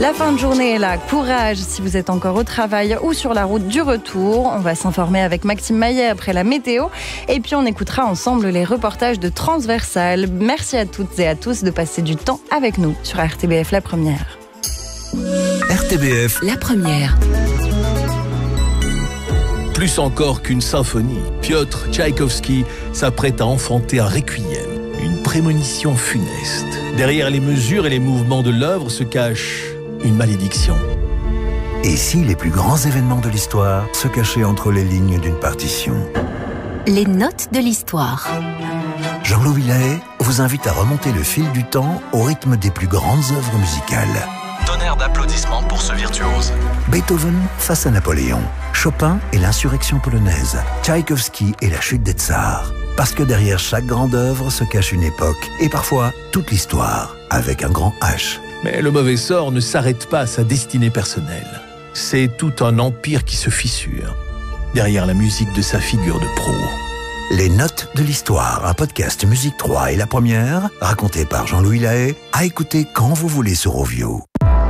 La fin de journée est là. Courage si vous êtes encore au travail ou sur la route du retour. On va s'informer avec Maxime Maillet après la météo. Et puis on écoutera ensemble les reportages de Transversal. Merci à toutes et à tous de passer du temps avec nous sur RTBF La Première. RTBF La Première. Plus encore qu'une symphonie, Piotr Tchaïkovski s'apprête à enfanter un requiem, une prémonition funeste. Derrière les mesures et les mouvements de l'œuvre se cache une malédiction. Et si les plus grands événements de l'histoire se cachaient entre les lignes d'une partition? Les notes de l'histoire. Jean-Louis Lahaye vous invite à remonter le fil du temps au rythme des plus grandes œuvres musicales. Tonnerre d'applaudissements pour ce virtuose. Beethoven face à Napoléon, Chopin et l'insurrection polonaise, Tchaïkovski et la chute des tsars. Parce que derrière chaque grande œuvre se cache une époque et parfois toute l'histoire, avec un grand H. Mais le mauvais sort ne s'arrête pas à sa destinée personnelle. C'est tout un empire qui se fissure, derrière la musique de sa figure de proue. Les notes de l'histoire, un podcast Musique 3 et La Première, raconté par Jean-Louis Lahaye, à écouter quand vous voulez sur Rovio.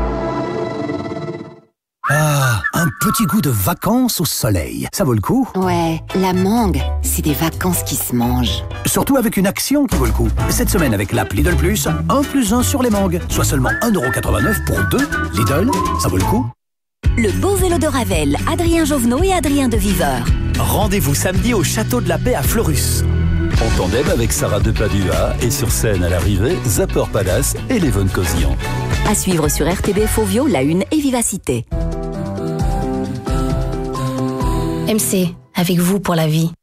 Ah, un petit goût de vacances au soleil, ça vaut le coup? Ouais, la mangue, c'est des vacances qui se mangent. Surtout avec une action qui vaut le coup. Cette semaine avec l'app Lidl Plus, 1+1 sur les mangues, soit seulement 1,89€ pour 2. Lidl, ça vaut le coup? Le beau vélo de Ravel, Adrien Jovenot et Adrien de Viveur. Rendez-vous samedi au Château de la Paix à Fleurus. En tandem avec Sarah Depadua et sur scène à l'arrivée, Zapper Palace et Lévon Cosian. À suivre sur RTBF Ovio, La Une et Vivacité. MC, avec vous pour la vie.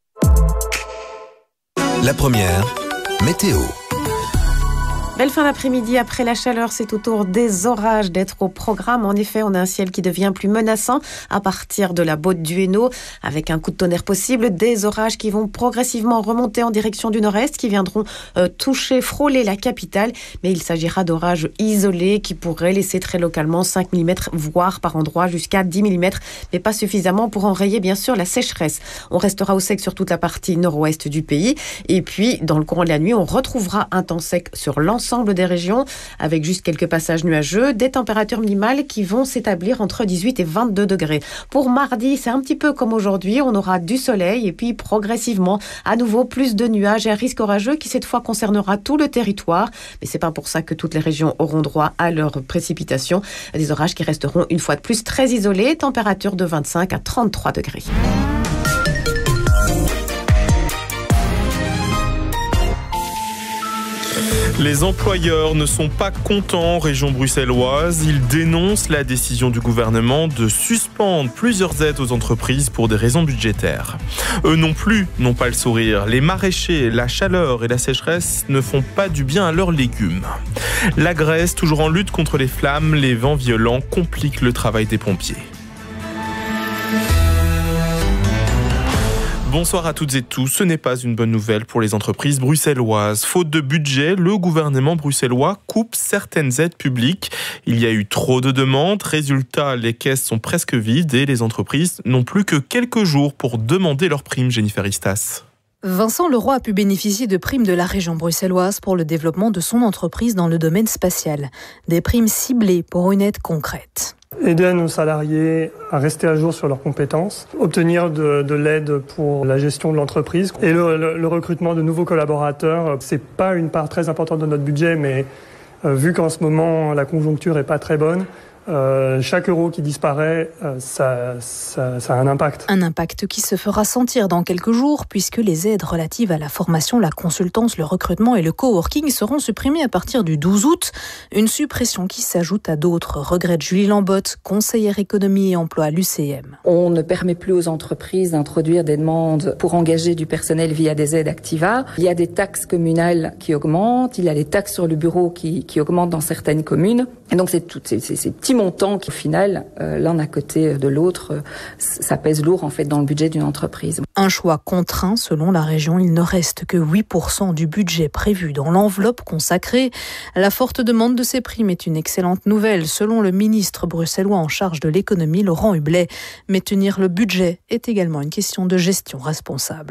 La Première, météo. Belle fin d'après-midi, après la chaleur, c'est au tour des orages d'être au programme. En effet, on a un ciel qui devient plus menaçant à partir de la Baude du Hainaut, avec un coup de tonnerre possible, des orages qui vont progressivement remonter en direction du nord-est, qui viendront frôler la capitale. Mais il s'agira d'orages isolés qui pourraient laisser très localement 5 mm, voire par endroits jusqu'à 10 mm, mais pas suffisamment pour enrayer bien sûr la sécheresse. On restera au sec sur toute la partie nord-ouest du pays. Et puis, dans le courant de la nuit, on retrouvera un temps sec sur l'ensemble des régions, avec juste quelques passages nuageux, des températures minimales qui vont s'établir entre 18 et 22 degrés. Pour mardi, c'est un petit peu comme aujourd'hui, on aura du soleil et puis progressivement, à nouveau, plus de nuages et un risque orageux qui cette fois concernera tout le territoire. Mais c'est pas pour ça que toutes les régions auront droit à leurs précipitations. Des orages qui resteront une fois de plus très isolés, température de 25 à 33 degrés. Les employeurs ne sont pas contents en région bruxelloise. Ils dénoncent la décision du gouvernement de suspendre plusieurs aides aux entreprises pour des raisons budgétaires. Eux non plus n'ont pas le sourire. Les maraîchers, la chaleur et la sécheresse ne font pas du bien à leurs légumes. La Grèce, toujours en lutte contre les flammes, les vents violents compliquent le travail des pompiers. Bonsoir à toutes et tous. Ce n'est pas une bonne nouvelle pour les entreprises bruxelloises. Faute de budget, le gouvernement bruxellois coupe certaines aides publiques. Il y a eu trop de demandes. Résultat, les caisses sont presque vides et les entreprises n'ont plus que quelques jours pour demander leurs primes. Jennifer Istas. Vincent Leroy a pu bénéficier de primes de la région bruxelloise pour le développement de son entreprise dans le domaine spatial. Des primes ciblées pour une aide concrète. Aider nos salariés à rester à jour sur leurs compétences, obtenir de l'aide pour la gestion de l'entreprise et le recrutement de nouveaux collaborateurs. C'est pas une part très importante de notre budget, mais vu qu'en ce moment la conjoncture est pas très bonne, chaque euro qui disparaît, ça a un impact. Un impact qui se fera sentir dans quelques jours puisque les aides relatives à la formation, la consultance, le recrutement et le coworking seront supprimées à partir du 12 août. Une suppression qui s'ajoute à d'autres, regrette Julie Lambotte, conseillère économie et emploi à l'UCM. On ne permet plus aux entreprises d'introduire des demandes pour engager du personnel via des aides Activa. Il y a des taxes communales qui augmentent, il y a les taxes sur le bureau qui augmentent dans certaines communes. Et donc c'est tous ces petits montants qui, au final, l'un à côté de l'autre, ça pèse lourd en fait dans le budget d'une entreprise. Un choix contraint selon la région. Il ne reste que 8% du budget prévu dans l'enveloppe consacrée. La forte demande de ces primes est une excellente nouvelle selon le ministre bruxellois en charge de l'économie, Laurent Hublet. Mais tenir le budget est également une question de gestion responsable.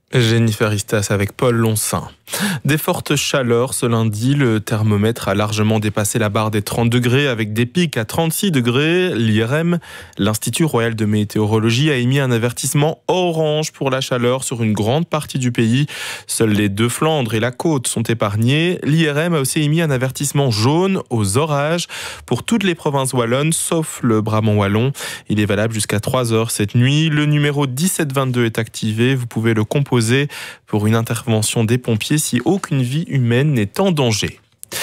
Jennifer Istas avec Paul Lonsin. Des fortes chaleurs ce lundi, le thermomètre a largement dépassé la barre des 30 degrés avec des pics à 36 degrés. L'IRM, l'Institut Royal de Météorologie, a émis un avertissement orange pour la chaleur sur une grande partie du pays. Seuls les Deux-Flandres et la côte sont épargnés. L'IRM a aussi émis un avertissement jaune aux orages pour toutes les provinces wallonnes, sauf le Brabant wallon. Il est valable jusqu'à 3h cette nuit. Le numéro 1722 est activé. Vous pouvez le composer pour une intervention des pompiers si aucune vie humaine n'est en danger.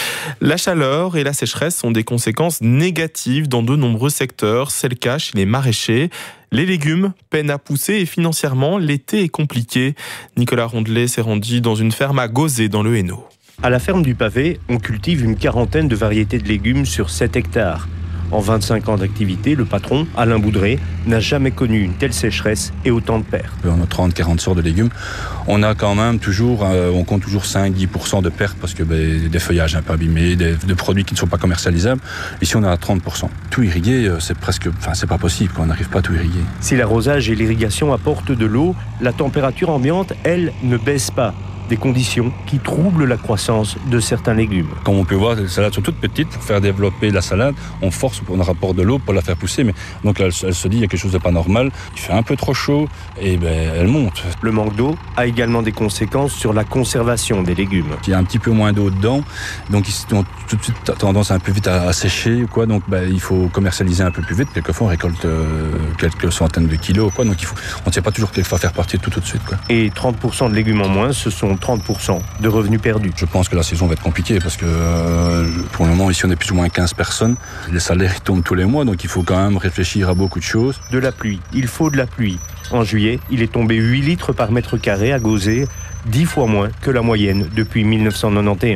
La chaleur et la sécheresse sont des conséquences négatives dans de nombreux secteurs. C'est le cas chez les maraîchers. Les légumes peinent à pousser et financièrement, l'été est compliqué. Nicolas Rondelet s'est rendu dans une ferme à Gauzé dans le Hainaut. À la ferme du Pavé, on cultive une quarantaine de variétés de légumes sur 7 hectares. En 25 ans d'activité, le patron, Alain Boudré, n'a jamais connu une telle sécheresse et autant de pertes. On a 30-40 sortes de légumes. On a quand même toujours, on compte toujours 5-10% de pertes parce que des feuillages un peu abîmés, des produits qui ne sont pas commercialisables. Ici, on a 30%. Tout irriguer, c'est pas possible, on n'arrive pas à tout irriguer. Si l'arrosage et l'irrigation apportent de l'eau, la température ambiante, elle, ne baisse pas. Des conditions qui troublent la croissance de certains légumes. Comme on peut voir, les salades sont toutes petites. Pour faire développer la salade, on force, on rapporte de l'eau pour la faire pousser. Mais donc là, elle se dit, il y a quelque chose de pas normal. Il fait un peu trop chaud et elle monte. Le manque d'eau a également des conséquences sur la conservation des légumes. Il y a un petit peu moins d'eau dedans, donc ils ont tout de suite tendance un peu vite à sécher. Donc il faut commercialiser un peu plus vite. Quelquefois, on récolte quelques centaines de kilos. Donc on ne sait pas toujours qu'il faut faire partir tout de suite. Et 30% de légumes en moins, ce sont 30% de revenus perdus. Je pense que la saison va être compliquée parce que pour le moment, ici, on est plus ou moins 15 personnes. Les salaires tombent tous les mois, donc il faut quand même réfléchir à beaucoup de choses. De la pluie, il faut de la pluie. En juillet, il est tombé 8 litres par mètre carré à Gauzé, 10 fois moins que la moyenne depuis 1991.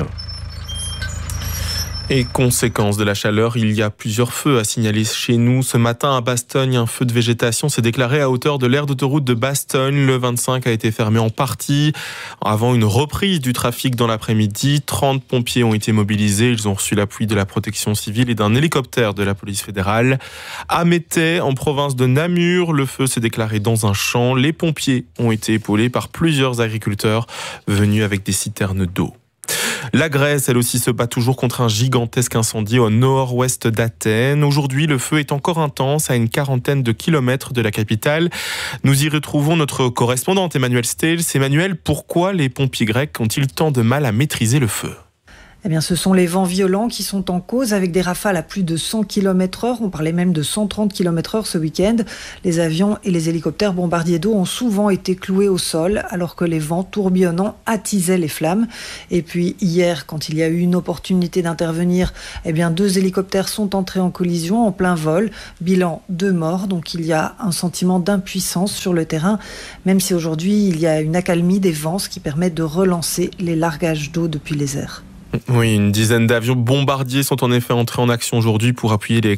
Et conséquence de la chaleur, il y a plusieurs feux à signaler chez nous. Ce matin à Bastogne, un feu de végétation s'est déclaré à hauteur de l'aire d'autoroute de Bastogne. Le 25 a été fermé en partie avant une reprise du trafic dans l'après-midi. 30 pompiers ont été mobilisés. Ils ont reçu l'appui de la protection civile et d'un hélicoptère de la police fédérale. À Métais, en province de Namur, le feu s'est déclaré dans un champ. Les pompiers ont été épaulés par plusieurs agriculteurs venus avec des citernes d'eau. La Grèce, elle aussi, se bat toujours contre un gigantesque incendie au nord-ouest d'Athènes. Aujourd'hui, le feu est encore intense à une quarantaine de kilomètres de la capitale. Nous y retrouvons notre correspondante Emmanuel Stels. Emmanuel, pourquoi les pompiers grecs ont-ils tant de mal à maîtriser le feu ? Eh bien, ce sont les vents violents qui sont en cause avec des rafales à plus de 100 km/h. On parlait même de 130 km/h ce week-end. Les avions et les hélicoptères bombardiers d'eau ont souvent été cloués au sol alors que les vents tourbillonnants attisaient les flammes. Et puis hier, quand il y a eu une opportunité d'intervenir, 2 hélicoptères sont entrés en collision en plein vol. Bilan 2 morts. Donc il y a un sentiment d'impuissance sur le terrain, même si aujourd'hui il y a une accalmie des vents, ce qui permet de relancer les largages d'eau depuis les airs. Oui, une dizaine d'avions bombardiers sont en effet entrés en action aujourd'hui pour appuyer les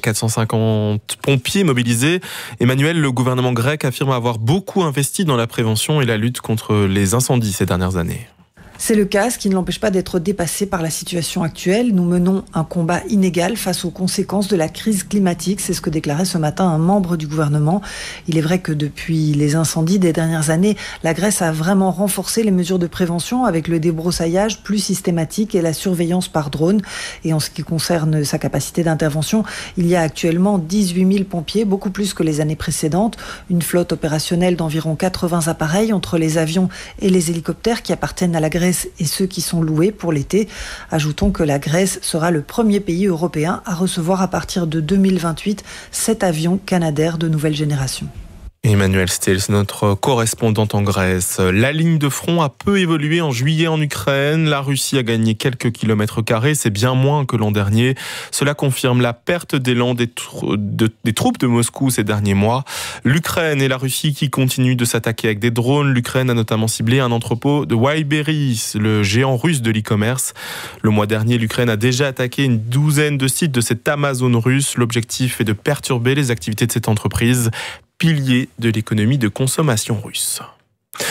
450 pompiers mobilisés. Emmanuel, le gouvernement grec affirme avoir beaucoup investi dans la prévention et la lutte contre les incendies ces dernières années. C'est le cas, ce qui ne l'empêche pas d'être dépassé par la situation actuelle. Nous menons un combat inégal face aux conséquences de la crise climatique. C'est ce que déclarait ce matin un membre du gouvernement. Il est vrai que depuis les incendies des dernières années, la Grèce a vraiment renforcé les mesures de prévention avec le débroussaillage plus systématique et la surveillance par drone. Et en ce qui concerne sa capacité d'intervention, il y a actuellement 18 000 pompiers, beaucoup plus que les années précédentes. Une flotte opérationnelle d'environ 80 appareils entre les avions et les hélicoptères qui appartiennent à la Grèce et ceux qui sont loués pour l'été. Ajoutons que la Grèce sera le premier pays européen à recevoir à partir de 2028 7 avions Canadair de nouvelle génération. Emmanuel Stels, notre correspondante en Grèce. La ligne de front a peu évolué en juillet en Ukraine. La Russie a gagné quelques kilomètres carrés, c'est bien moins que l'an dernier. Cela confirme la perte d'élan des troupes de Moscou ces derniers mois. L'Ukraine et la Russie qui continuent de s'attaquer avec des drones. L'Ukraine a notamment ciblé un entrepôt de Wildberries, le géant russe de l'e-commerce. Le mois dernier, l'Ukraine a déjà attaqué une douzaine de sites de cette Amazon russe. L'objectif est de perturber les activités de cette entreprise, pilier de l'économie de consommation russe.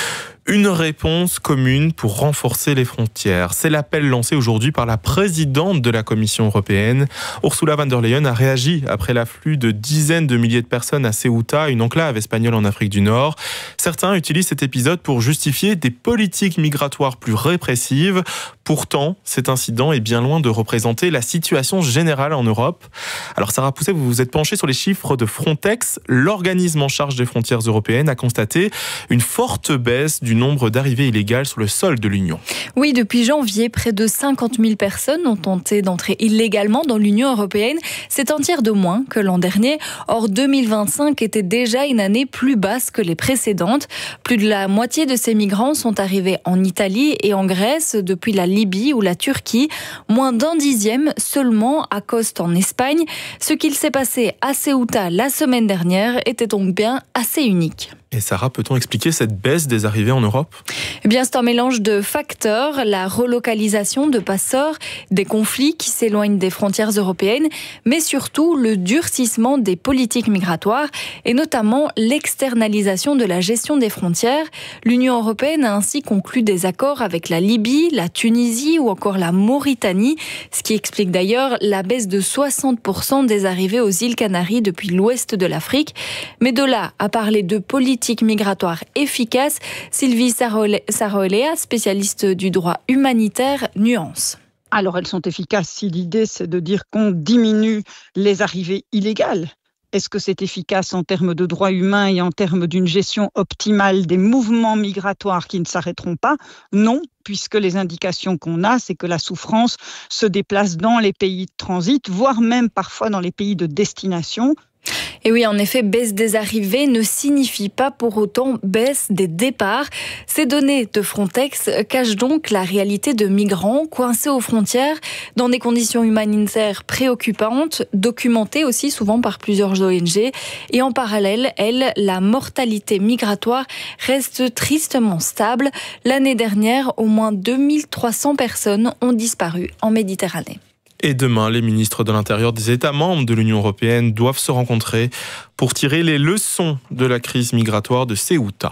Une réponse commune pour renforcer les frontières. C'est l'appel lancé aujourd'hui par la présidente de la Commission européenne. Ursula von der Leyen a réagi après l'afflux de dizaines de milliers de personnes à Ceuta, une enclave espagnole en Afrique du Nord. Certains utilisent cet épisode pour justifier des politiques migratoires plus répressives. Pourtant, cet incident est bien loin de représenter la situation générale en Europe. Alors Sarah Pousset, vous vous êtes penchée sur les chiffres de Frontex. L'organisme en charge des frontières européennes a constaté une forte baisse du nombre d'arrivées illégales sur le sol de l'Union. Oui, depuis janvier, près de 50 000 personnes ont tenté d'entrer illégalement dans l'Union européenne. C'est un tiers de moins que l'an dernier. Or, 2025 était déjà une année plus basse que les précédentes. Plus de la moitié de ces migrants sont arrivés en Italie et en Grèce depuis la Libye ou la Turquie. Moins d'un dixième seulement à Coste en Espagne. Ce qu'il s'est passé à Ceuta la semaine dernière était donc bien assez unique. Et Sarah, peut-on expliquer cette baisse des arrivées en Europe ? Eh bien, c'est un mélange de facteurs, la relocalisation de passeurs, des conflits qui s'éloignent des frontières européennes, mais surtout le durcissement des politiques migratoires et notamment l'externalisation de la gestion des frontières. L'Union européenne a ainsi conclu des accords avec la Libye, la Tunisie ou encore la Mauritanie, ce qui explique d'ailleurs la baisse de 60% des arrivées aux îles Canaries depuis l'ouest de l'Afrique. Mais de là à parler de politique migratoire efficace, Sylvie Sarolea, spécialiste du droit humanitaire, nuance. Alors elles sont efficaces si l'idée c'est de dire qu'on diminue les arrivées illégales. Est-ce que c'est efficace en termes de droits humains et en termes d'une gestion optimale des mouvements migratoires qui ne s'arrêteront pas ? Non, puisque les indications qu'on a, c'est que la souffrance se déplace dans les pays de transit, voire même parfois dans les pays de destination. Et oui, en effet, baisse des arrivées ne signifie pas pour autant baisse des départs. Ces données de Frontex cachent donc la réalité de migrants coincés aux frontières dans des conditions humanitaires préoccupantes, documentées aussi souvent par plusieurs ONG. Et en parallèle, la mortalité migratoire reste tristement stable. L'année dernière, au moins 2300 personnes ont disparu en Méditerranée. Et demain, les ministres de l'Intérieur des États membres de l'Union européenne doivent se rencontrer pour tirer les leçons de la crise migratoire de Ceuta.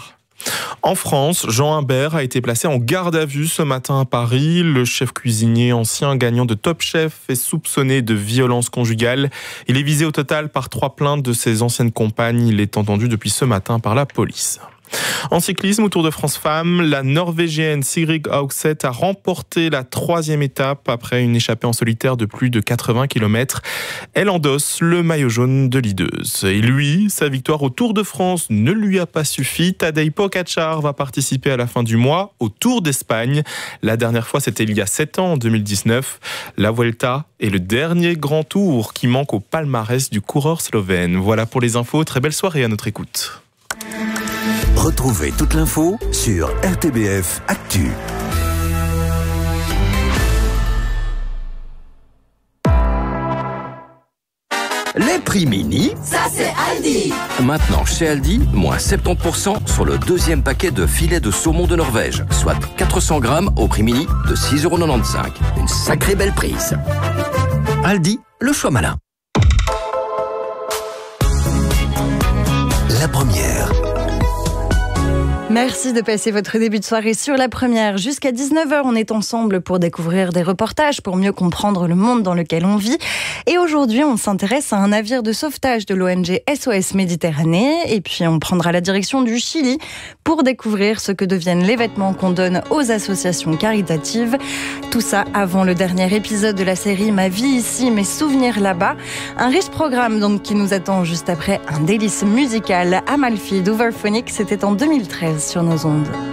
En France, Jean Imbert a été placé en garde à vue ce matin à Paris. Le chef cuisinier ancien gagnant de Top Chef est soupçonné de violence conjugale. Il est visé au total par 3 plaintes de ses anciennes compagnes. Il est entendu depuis ce matin par la police. En cyclisme, au Tour de France Femmes, la Norvégienne Sigrid Haugset a remporté la 3e étape après une échappée en solitaire de plus de 80 km. Elle endosse le maillot jaune de leaduse. Et lui, sa victoire au Tour de France ne lui a pas suffi. Tadej Pogačar va participer à la fin du mois au Tour d'Espagne. La dernière fois, c'était il y a 7 ans, en 2019. La Vuelta est le dernier grand tour qui manque au palmarès du coureur slovène. Voilà pour les infos. Très belle soirée à notre écoute. Retrouvez toute l'info sur RTBF Actu. Les prix mini, ça c'est Aldi. Maintenant chez Aldi, moins 70% sur le 2e paquet de filets de saumon de Norvège, soit 400 grammes au prix mini de 6,95 €. Une sacrée belle prise. Aldi, le choix malin. La première. Merci de passer votre début de soirée sur la première. Jusqu'à 19h, on est ensemble pour découvrir des reportages, pour mieux comprendre le monde dans lequel on vit. Et aujourd'hui, on s'intéresse à un navire de sauvetage de l'ONG SOS Méditerranée. Et puis, on prendra la direction du Chili pour découvrir ce que deviennent les vêtements qu'on donne aux associations caritatives. Tout ça avant le dernier épisode de la série Ma vie ici, mes souvenirs là-bas. Un riche programme donc qui nous attend juste après un délice musical. Amalfi d'Overphonic, c'était en 2013 sur nos ondes.